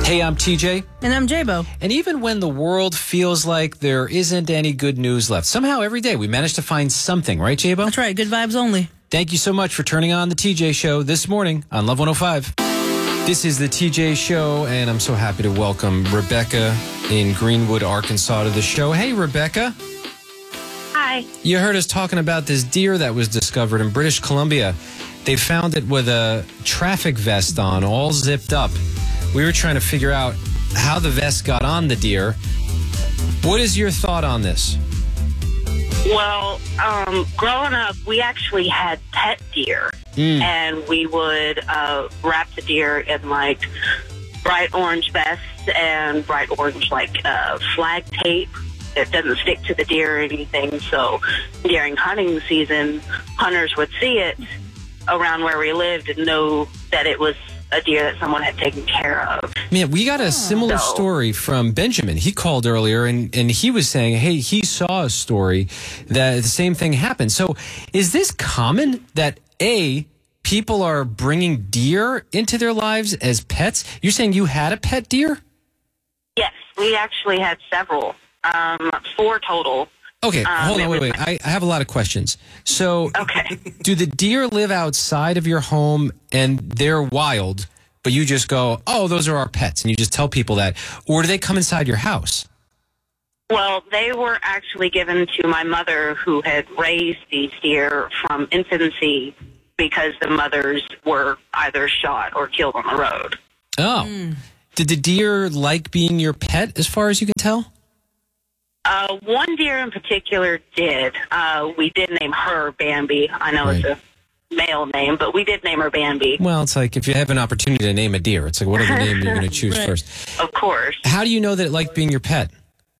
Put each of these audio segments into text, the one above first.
Hey, I'm TJ. And I'm J-Bo. And even when the world feels like there isn't any good news left, somehow every day we manage to find something, right, J-Bo? That's right. Good vibes only. Thank you so much for turning on the TJ Show this morning on Love 105. This is the TJ Show, and I'm so happy to welcome Rebecca in Greenwood, Arkansas to the show. Hey, Rebecca. Hi. You heard us talking about this deer that was discovered in British Columbia. They found it with a traffic vest on, all zipped up. We were trying to figure out how the vest got on the deer. What is your thought on this? Well, growing up, we actually had pet deer, and we would wrap the deer in, like, bright orange vests and bright orange, like, flag tape that doesn't stick to the deer or anything. So during hunting season, hunters would see it around where we lived and know that it was a deer that someone had taken care of. Man, we got a similar story from Benjamin. He called earlier, and he was saying, hey, he saw a story that the same thing happened. So is this common that, A, people are bringing deer into their lives as pets? You're saying you had a pet deer? Yes, we actually had several, 4 total. Okay, hold on, wait. I have a lot of questions. So, do the deer live outside of your home and they're wild, but you just go, oh, those are our pets, and you just tell people that? Or do they come inside your house? Well, they were actually given to my mother, who had raised these deer from infancy because the mothers were either shot or killed on the road. Oh. Did the deer like being your pet, as far as you can tell? One deer in particular did. We did name her Bambi. I know it's a male name, but we did name her Bambi. Well, it's like if you have an opportunity to name a deer, it's like, what other name are you going to choose first? Of course. How do you know that it liked being your pet?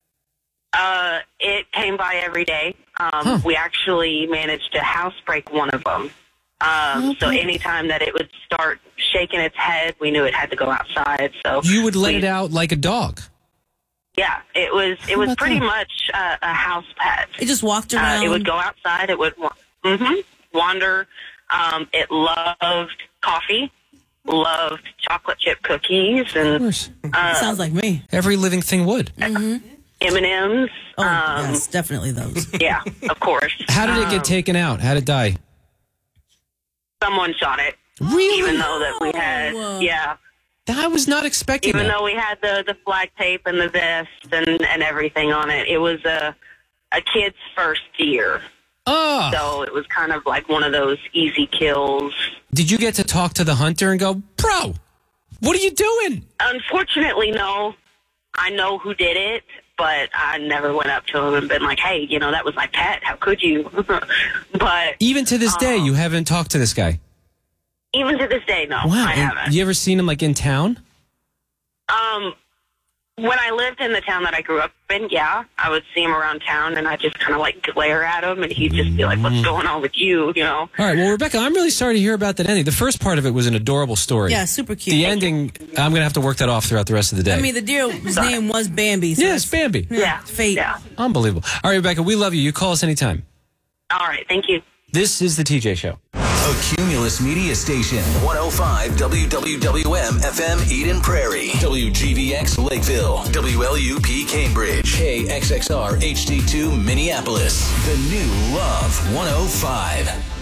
It came by every day. We actually managed to housebreak one of them. So anytime that it would start shaking its head, we knew it had to go outside. So you would let it out like a dog? Yeah, it was pretty much a house pet. It just walked around. It would go outside. It would wander. It loved coffee, loved chocolate chip cookies, and sounds like me. Every living thing would. M&Ms. Oh, yes, definitely those. Yeah, of course. How did it get taken out? How did it die? Someone shot it. Really? Even though that we had, I was not expecting Even that. though we had the flag tape and the vest and everything on it, it was a kid's first deer. Oh. So it was kind of like one of those easy kills. Did you get to talk to the hunter and go, bro, what are you doing? Unfortunately, no. I know who did it, but I never went up to him and been like, hey, that was my pet. How could you? But even to this day, you haven't talked to this guy? Even to this day, no, Wow. I haven't. You ever seen him, like, in town? When I lived in the town that I grew up in, I would see him around town, and I'd just kind of, like, glare at him, and he'd just be like, what's going on with you, All right, well, Rebecca, I'm really sorry to hear about that ending. The first part of it was an adorable story. Yeah, super cute. The ending, I'm going to have to work that off throughout the rest of the day. I mean, the deer's name was Bambi. So yes, Bambi. Yeah. Fate. Yeah. Unbelievable. All right, Rebecca, we love you. You call us anytime. All right, thank you. This is the TJ Show. A Cumulus Media Station. 105 WWWM FM Eden Prairie. WGVX Lakeville. WLUP Cambridge. KXXR HD2 Minneapolis. The new Love 105.